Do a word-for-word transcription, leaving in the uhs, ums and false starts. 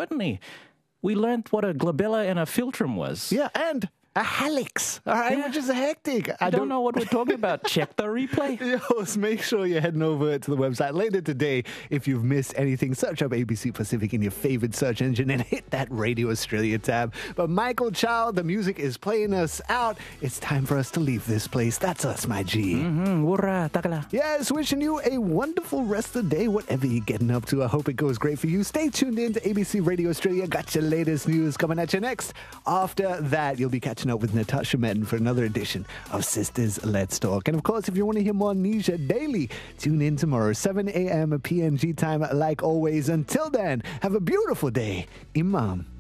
importantly, we learned what a glabella and a philtrum was. Yeah, and a helix, all right, Yeah. which is hectic. I I don't know what we're talking about. Check the replay. Yo, make sure you're heading over to the website later today. If you've missed anything, search up A B C Pacific in your favorite search engine and hit that Radio Australia tab. But Michael Chow, the music is playing us out. It's time for us to leave this place. That's us, my G. Mm-hmm. Wurra, takala. Yes, wishing you a wonderful rest of the day, whatever you're getting up to. I hope it goes great for you. Stay tuned in to A B C Radio Australia. Got your latest news coming at you next. After that, you'll be catching up with Natasha Metten for another edition of Sisters Let's Talk. And of course, if you want to hear more Nisha Daily, tune in tomorrow, seven a.m. P N G time, like always. Until then, have a beautiful day. Imam.